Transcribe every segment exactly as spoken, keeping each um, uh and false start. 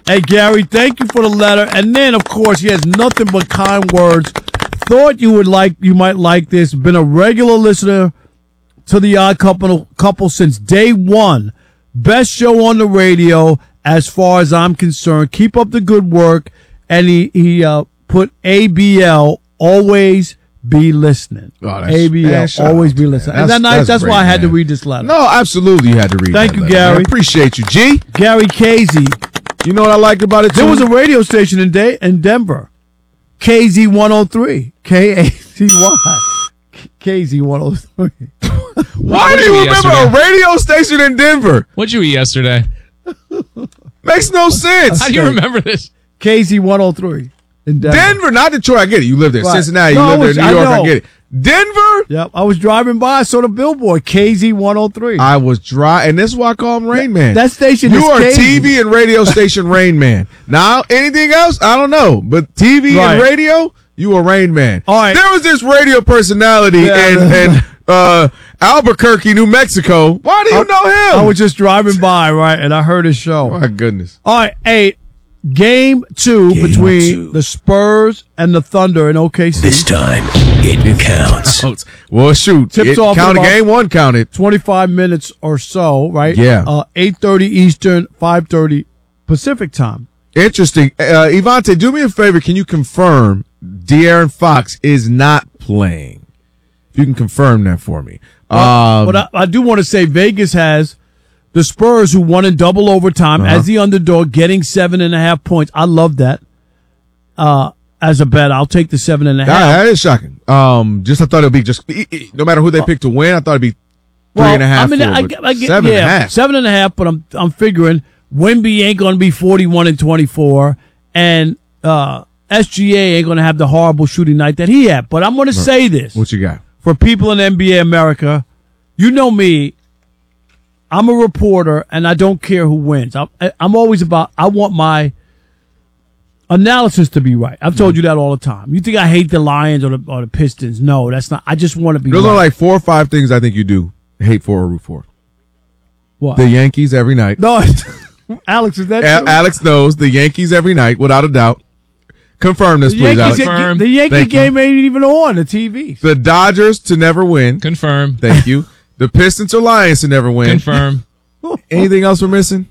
Hey, Gary, thank you for the letter. And then, of course, he has nothing but kind words. Thought you would like, you might like this. Been a regular listener to the Odd Couple, couple since day one. Best show on the radio as far as I'm concerned. Keep up the good work. And he, he uh, put A B L, always be listening. Oh, A B L, man, always out, be listening. man. Is that That's, nice? That's, that's great, why I had man. to read this letter. No, absolutely you had to read Thank that you, letter, Gary. man. Appreciate you, G. Gary Casey. You know what I like about it, too? There was a radio station in, De- in Denver. K Z one oh three. K A Z Y. K Z one oh three. Why do you remember yesterday? a radio station in Denver? What'd you eat yesterday? Makes no sense. How do you remember this? K Z one oh three in Denver. Denver, not Detroit. I get it. You live there. Right. Cincinnati, No, you live was, there. New York, I, I, get it. Denver? Yep. I was driving by. I saw the billboard. K Z one oh three. I was dry, and this is why I call him Rain Man. That station you is are K Z. T V and radio station Rain Man. Now, anything else, I don't know. But T V right. and radio, you a Rain Man. All right. There was this radio personality Yeah, in, no. in uh, Albuquerque, New Mexico. Why do you I, know him? I was just driving by, right, and I heard his show. My goodness. All right. Hey, game two Game between two. the Spurs and the Thunder in O K C. This time, it counts. Well, shoot. Tips it off in counted. about Game one counted. twenty-five minutes or so, right? Yeah. Uh, eight thirty Eastern, five thirty Pacific time. Interesting. Uh, Ivante, do me a favor. Can you confirm De'Aaron Fox is not playing? If you can confirm that for me. Um, But I, I do want to say Vegas has the Spurs, who won in double overtime Uh-huh. as the underdog, getting seven and a half points. I love that. Uh, as a bet, I'll take the seven and a half. that, that is shocking. Um, just I thought it'd be just no matter who they pick to win. I thought it'd be three Well, and a half. I mean, four, I, but get- I get, seven yeah, and a half. seven and a half. But I'm I'm figuring Wemby ain't going to be forty-one and twenty-four, and uh, S G A ain't going to have the horrible shooting night that he had. But I'm going to say this What you got? for people in N B A America. You know me. I'm a reporter, and I don't care who wins. I'm, I'm always about, I want my analysis to be right. I've told you that all the time. You think I hate the Lions or the, or the Pistons? No, that's not. I just want to be Those right. are like four or five things I think you do hate for or root for. What? The Yankees every night. No, Alex, is that A- true? Alex knows the Yankees every night, without a doubt. Confirm this, The please, Yankees, Alex. Confirm. the Yankee Thank you. game ain't even on the T V. The Dodgers to never win. Confirm. Thank you. The Pistons or Lions to never win. Confirm. Anything else we're missing?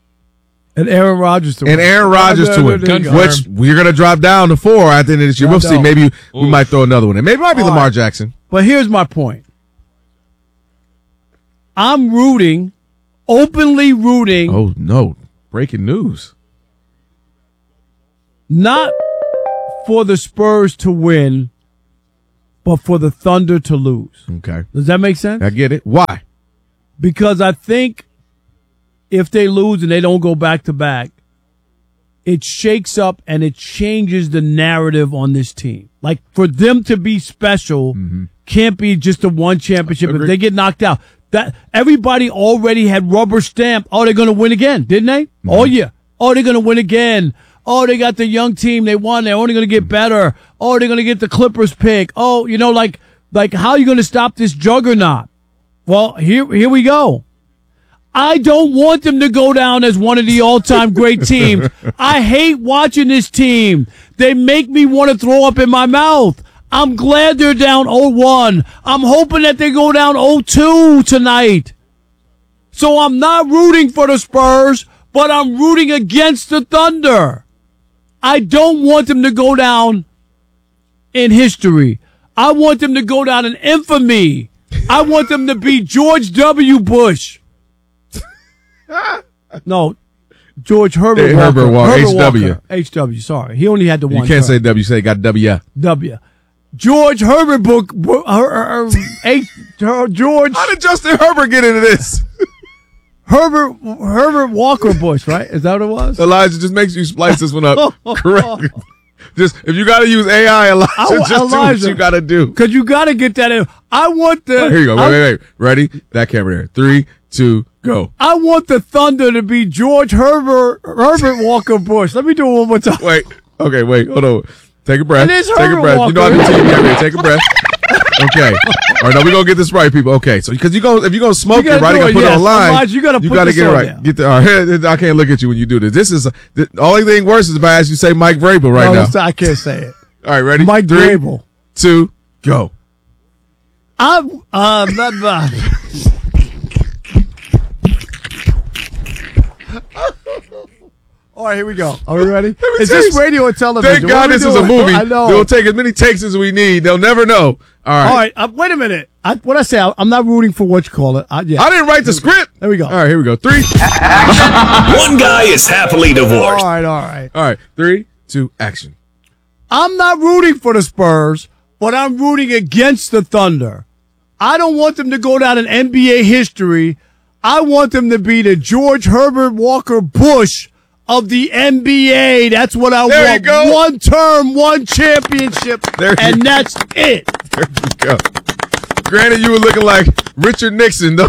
And Aaron Rodgers to win. And Aaron Rodgers to win, There you go. Confirm. which we're going to drop down to four at the end of this year. I We'll see. know. Maybe we Oof. might throw another one in. Maybe it might be All Lamar right. Jackson. But here's my point. I'm rooting, openly rooting, Oh, no. Breaking news. not for the Spurs to win, but for the Thunder to lose. Okay. Does that make sense? I get it. Why? Because I think if they lose and they don't go back to back, it shakes up and it changes the narrative on this team. Like, for them to be special can't be just a one championship. If Agreed. they get knocked out, that everybody already had rubber stamp. Oh, they're going to win again, didn't they? Oh, yeah. Oh, they're going to win again. Oh, they got the young team. They won. They're only going to get better. Oh, they're going to get the Clippers pick. Oh, you know, like, like how are you going to stop this juggernaut? Well, here, here we go. I don't want them to go down as one of the all-time great teams. I hate watching this team. They make me want to throw up in my mouth. I'm glad they're down oh one. I'm hoping that they go down oh two tonight. So I'm not rooting for the Spurs, but I'm rooting against the Thunder. I don't want them to go down in history. I want them to go down in infamy. I want them to be George W. Bush. No, George Herbert Hey, Walker. Herbert Walker, H W. Walker. H W, sorry. He only had the You one. can't term. say W. Say got W. W. George Herbert book. book her, her, her, H, her, George How did Justin Herbert get into this? Herbert Herbert Walker Bush, right? Is that what it was? Elijah just makes you splice this one up. Correct. Just if you got to use A I, Elijah, I- just do what Elijah. you got to do. Because you got to get that in. I want the. Here you go. Wait, I, wait, wait. Ready? That camera there. Three, two, go. I want the Thunder to be George Herbert Herbert Walker Bush. Let me do it one more time. Wait. Okay, wait. Hold on. Take a breath. It is Take a Herbert breath. You know I Walker. do T V every day. Take a breath. Okay. All right, now we're going to get this right, people. Okay, so because you go, if you're going to smoke You it, gotta right, you do got to it, put yes. it online. Otherwise, you gotta put gotta this get it on right. there. Get the, all right, I can't look at you when you do this. This is, the only thing worse is if I ask you to say Mike Vrabel right no, now. that's- I can't say it. All right, ready? Mike Three, Vrabel. two, go. I'm, uh, blah, blah. All right, here we go. Are we ready? Is tell this you- radio or television? Thank What God are we this is a doing? movie. I know. They'll take as many takes as we need. They'll never know. All right. All right, uh, wait a minute. I, what I say? I, I'm not rooting for what you call it. I, yeah. I didn't write the script. There we go. All right, here we go. Three. One guy is happily divorced. All right, all right. All right, three, two, action. I'm not rooting for the Spurs, but I'm rooting against the Thunder. I don't want them to go down in N B A history. I want them to be the George Herbert Walker Bush of the N B A. That's what I There you want. go. One term, one championship, There you and go. that's it. There you go. Granted, you were looking like Richard Nixon, though.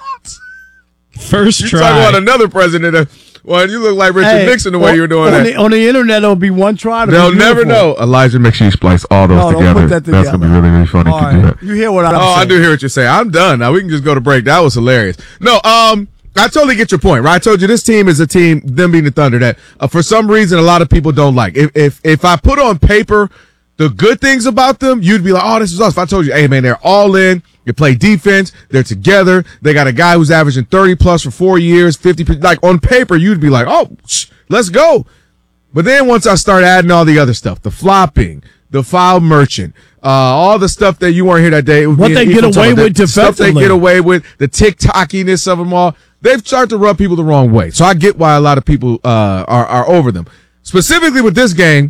First You try. talking about another president. Of, well, you look like Richard Hey, Nixon the way on- you were doing on that. The, on the internet, it'll be one try. to They'll be never beautiful. know. Elijah, make sure you splice all those No, don't together. put that That's going to be together. really, really funny All to do right. that. You hear what I'm Oh, saying? I do hear what you're saying. I'm done. Now we can just go to break. That was hilarious. No, um, I totally get your point, right? I told you this team is a team, them being the Thunder, that uh, for some reason a lot of people don't like. If if if I put on paper the good things about them, you'd be like, oh, this is awesome. If I told you, hey man, they're all in. They play defense. They're together. They got a guy who's averaging thirty plus for four years, fifty. Like on paper, you'd be like, oh, sh- let's go. But then once I start adding all the other stuff, the flopping, the foul merchant, uh, all the stuff that you weren't here that day. it was What me they and get Ethan talking away about, with the stuff they defensively. get away with, the tick-tockiness of them all, they've started to rub people the wrong way. So I get why a lot of people uh, are, are over them. Specifically with this game,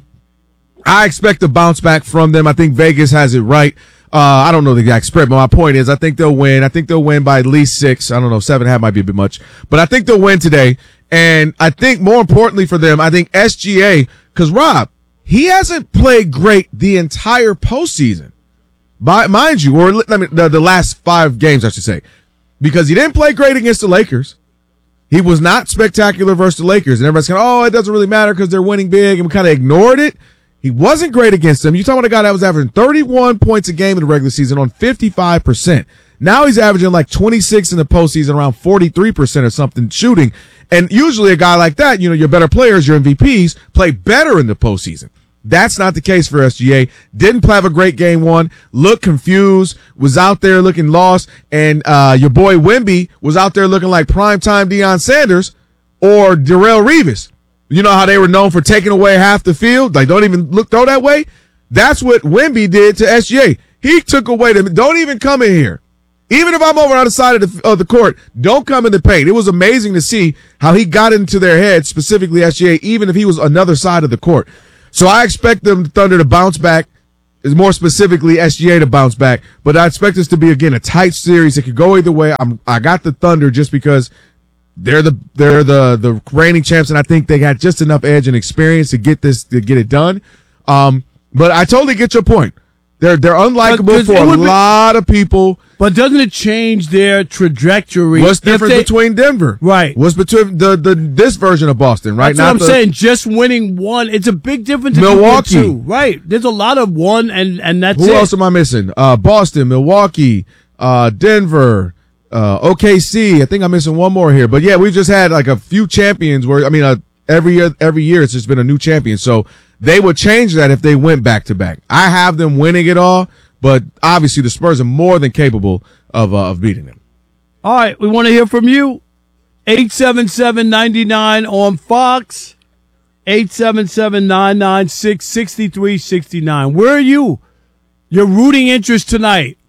I expect a bounce back from them. I think Vegas has it right. Uh, I don't know the exact spread, but my point is I think they'll win. I think they'll win by at least six. I don't know, seven and a half might be a bit much, but I think they'll win today. And I think more importantly for them, I think S G A, because Rob, he hasn't played great the entire postseason. By, mind you, or let me, the, the last five games, I should say, because he didn't play great against the Lakers. He was not spectacular versus the Lakers. And everybody's kind of, oh, it doesn't really matter because they're winning big. And we kind of ignored it. He wasn't great against them. You're talking about a guy that was averaging thirty-one points a game in the regular season on fifty-five percent. Now he's averaging like twenty-six in the postseason, around forty-three percent or something shooting. And usually a guy like that, you know, your better players, your M V Ps, play better in the postseason. That's not the case for S G A. Didn't have a great game one, looked confused, was out there looking lost, and uh your boy Wemby was out there looking like primetime Deion Sanders or Darrell Revis. You know how they were known for taking away half the field? Like, don't even look throw that way? That's what Wemby did to S G A. He took away the, don't even come in here. Even if I'm over on the side of the, of the court, don't come in the paint. It was amazing to see how he got into their heads, specifically S G A, even if he was another side of the court. So I expect them, the Thunder, to bounce back, is more specifically S G A to bounce back. But I expect this to be, again, a tight series. It could go either way. I'm, I got the Thunder just because they're the they're the the reigning champs, and I think they got just enough edge and experience to get this to get it done. Um, but I totally get your point. They're they're unlikable But for it a would be- lot of people. But doesn't it change their trajectory? What's the if difference they- between Denver? Right. What's between the the this version of Boston? Right. That's what Not I'm the- saying. Just winning one, it's a big difference. if you win Milwaukee. two. Right? There's a lot of one, and and that's Who it. else am I missing? Uh, Boston, Milwaukee, uh, Denver, uh, O K C. I think I'm missing one more here. But yeah, we've just had like a few champions where, I mean, uh, every year, every year it's just been a new champion. So they would change that if they went back to back. I have them winning it all, but obviously the Spurs are more than capable of, uh, of beating them. All right, we want to hear from you. eight seven seven, nine nine on Fox. eight seven seven, nine nine six, six three six nine. Where are you? Your rooting interest tonight.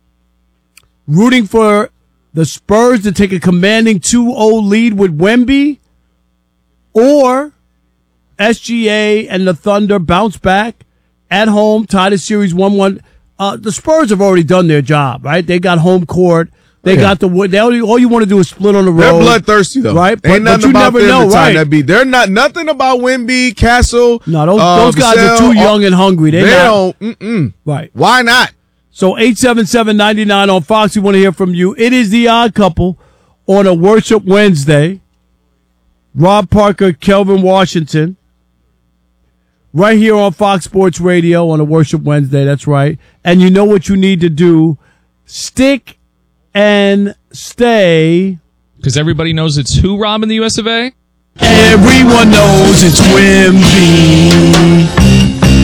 Rooting for the Spurs to take a commanding two oh lead with Wemby, or S G A and the Thunder bounce back at home, tie the series one one. Uh, the Spurs have already done their job, right? They got home court. They Yeah. got the wood. They only, all you want to do is split on the road. They're bloodthirsty though, Right, but- Ain't but nothing you about never them know, to time right. that beat. They're not nothing about Wemby, Castle. No, those, uh, those guys Vassell, are too young all- and hungry. They're They not, don't. Mm-mm. right. Why not? So eight seven seven, nine nine on Fox. We want to hear from you. It is the Odd Couple on a Worship Wednesday. Rob Parker, Kelvin Washington. right here on Fox Sports Radio on a Worship Wednesday. That's right. And you know what you need to do. Stick and stay. Because everybody knows it's who, Rob, in the U S of A? Everyone knows it's Wimby.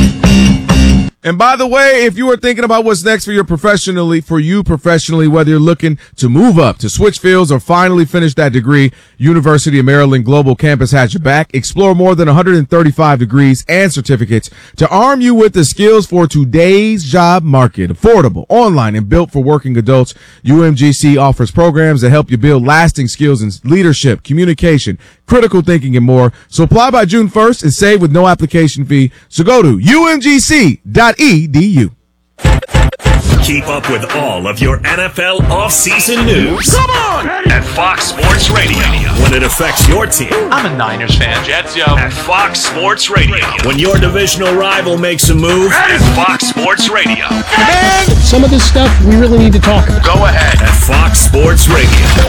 And by the way, if you are thinking about what's next for your professionally, for you professionally, whether you're looking to move up, to switch fields, or finally finish that degree, University of Maryland Global Campus has your back. Explore more than one hundred thirty-five degrees and certificates to arm you with the skills for today's job market. Affordable, online, and built for working adults, U M G C offers programs that help you build lasting skills in leadership, communication, critical thinking, and more. So apply by June first and save with no application fee. So go to U M G C dot E D U. Keep up with all of your N F L offseason news. Come on! At Fox Sports Radio. When it affects your team. I'm a Niners fan. Jets, yo. At Fox Sports Radio. When your divisional rival makes a move. At Fox Sports Radio. Man, some of this stuff we really need to talk about. Go ahead. At Fox Sports Radio.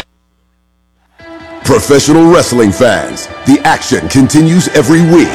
Professional wrestling fans, the action continues every week.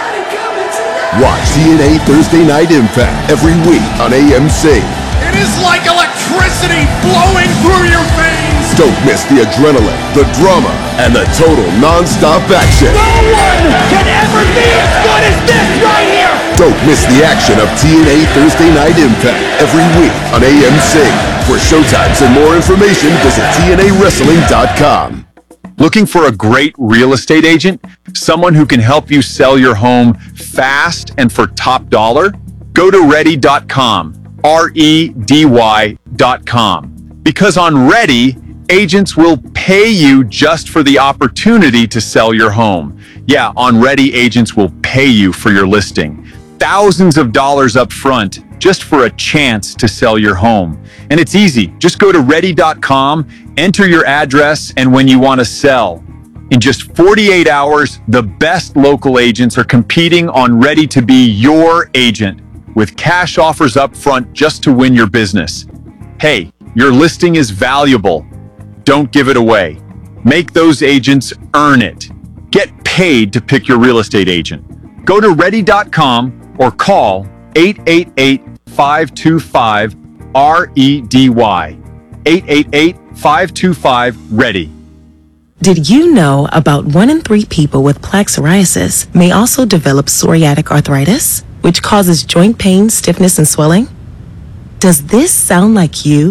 Watch T N A Thursday Night Impact every week on A M C. It is like electricity flowing through your veins. Don't miss the adrenaline, the drama, and the total non-stop action. No one can ever be as good as this right here. Don't miss the action of T N A Thursday Night Impact every week on A M C. For showtimes and more information, visit T N A wrestling dot com. Looking for a great real estate agent? Someone who can help you sell your home fast and for top dollar? Go to ready dot com, R E D Y dot com. Because on Ready, agents will pay you just for the opportunity to sell your home. Yeah, on Ready, agents will pay you for your listing. Thousands of dollars up front just for a chance to sell your home. And it's easy. Just go to ready dot com, enter your address, and when you want to sell. In just forty-eight hours, the best local agents are competing on Ready to be your agent with cash offers up front just to win your business. Hey, your listing is valuable. Don't give it away. Make those agents earn it. Get paid to pick your real estate agent. Go to ready dot com or call eight eight eight, five two five, R E D Y. eight eight eight, five two five, READY. Did you know about one in three people with plaque psoriasis may also develop psoriatic arthritis, which causes joint pain, stiffness, and swelling? Does this sound like you?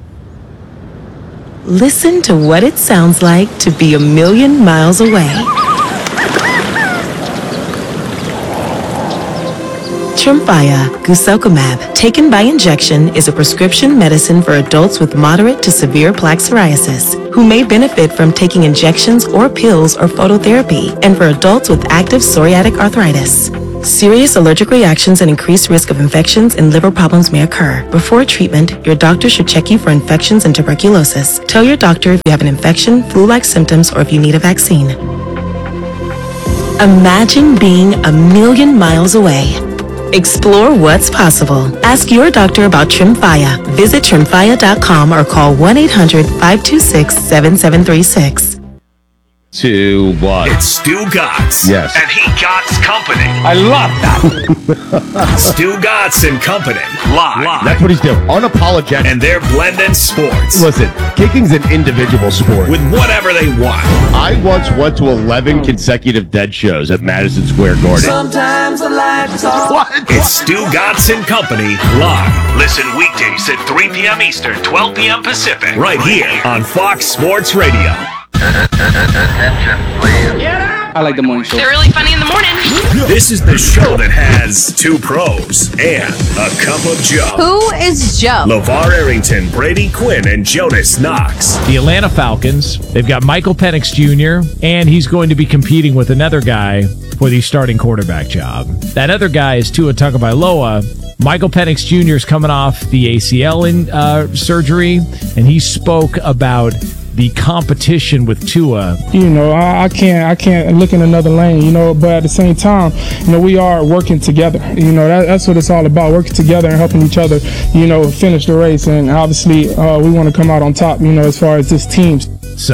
Listen to what it sounds like to be a million miles away. Tremfya guselkumab, taken by injection, is a prescription medicine for adults with moderate to severe plaque psoriasis who may benefit from taking injections or pills or phototherapy, and for adults with active psoriatic arthritis. Serious allergic reactions and increased risk of infections and liver problems may occur. Before treatment, your doctor should check you for infections and tuberculosis. Tell your doctor if you have an infection, flu-like symptoms, or if you need a vaccine. Imagine being a million miles away. Explore what's possible. Ask your doctor about Tremfya. Visit tremfya dot com or call one eight hundred, five two six, seven seven three six. To what? It's Stu Gatz. Yes. And he Gatz Company. I love that. Stu Gatz and Company. Live. Live. That's what he's doing. Unapologetic. And they're blending sports. Listen, kicking's an individual sport. With whatever they want. I once went to eleven consecutive dead shows at Madison Square Garden. Sometimes I like to talk. What? It's Stu Gatz and Company live. Listen weekdays at three p.m. Eastern, twelve p.m. Pacific. Right here on Fox Sports Radio. Attention, please. I like the morning show. They're really funny in the morning. This is the show that has two pros and a cup of Joe. Who is Joe? LeVar Arrington, Brady Quinn, and Jonas Knox. The Atlanta Falcons, they've got Michael Penix Junior, and he's going to be competing with another guy for the starting quarterback job. That other guy is Tua Tagovailoa. Michael Penix Junior is coming off the A C L in, uh, surgery, and he spoke about the competition with Tua. You know, I, I can't, I can't look in another lane. You know, but at the same time, you know, we are working together. You know, that, that's what it's all about: working together and helping each other. You know, finish the race, and obviously, uh, we want to come out on top. You know, as far as this team. So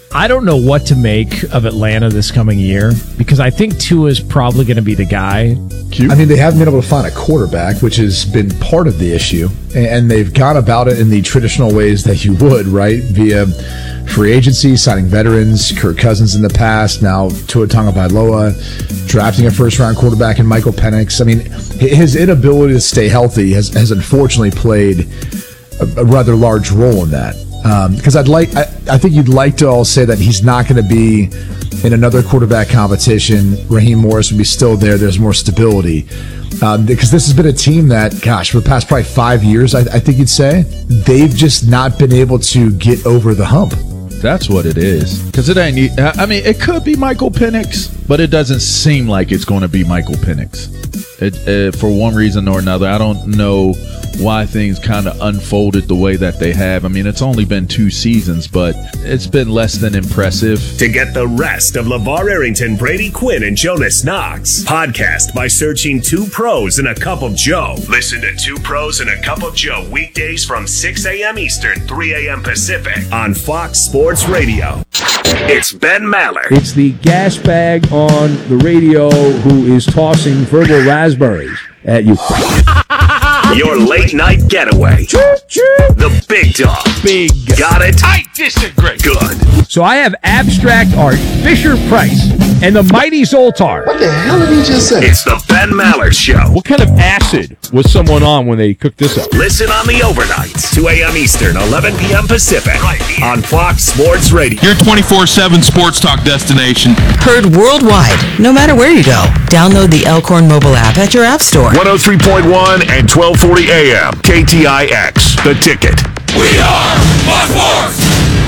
I don't know what to make of Atlanta this coming year because I think Tua is probably going to be the guy. I mean, they haven't been able to find a quarterback, which has been part of the issue. And they've gone about it in the traditional ways that you would, right? Via free agency, signing veterans, Kirk Cousins in the past, now Tua Tagovailoa, drafting a first-round quarterback in Michael Penix. I mean, his inability to stay healthy has, has unfortunately played a, a rather large role in that. Because um, I'd like, I, I think you'd like to all say that he's not going to be in another quarterback competition. Raheem Morris would be still there. There's more stability. Um, because this has been a team that, gosh, for the past probably five years, I, I think you'd say, they've just not been able to get over the hump. That's what it is. Because it ain't, I mean, it could be Michael Penix, but it doesn't seem like it's going to be Michael Penix. It, uh, for one reason or another, I don't know why things kind of unfolded the way that they have. I mean, it's only been two seasons, but it's been less than impressive. To get the rest of LeVar Arrington, Brady Quinn, and Jonas Knox, podcast by searching Two Pros and a Cup of Joe. Listen to Two Pros and a Cup of Joe weekdays from six a.m. Eastern, three a.m. Pacific on Fox Sports Radio. It's Ben Maller. It's the gas bag on the radio who is tossing verbal raspberries at you. Your late night getaway. The big dog. Big. Got it? I disagree. Good. So I have abstract art, Fisher Price, and the mighty Zoltar. What the hell did he just say? It's the Ben Maller Show. What kind of acid was someone on when they cooked this up? Listen on the overnights, two a.m. Eastern, eleven p.m. Pacific, right here on Fox Sports Radio. Your twenty-four seven sports talk destination. Heard worldwide, no matter where you go. Download the Elkhorn mobile app at your app store. one oh three point one and twelve forty a.m. K T I X, The Ticket. We are Fox Sports.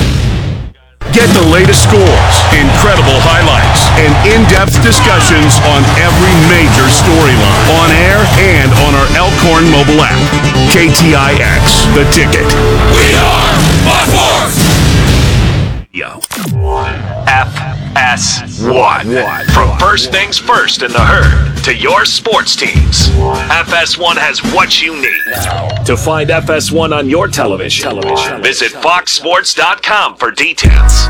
Get the latest scores, incredible highlights, and in-depth discussions on every major storyline on air and on our Elkhorn mobile app. K T I X, The Ticket. We are Fox Sports. Yo. F S one. From first things first in the herd to your sports teams, F S one has what you need. To find F S one on your television, television. visit fox sports dot com for details.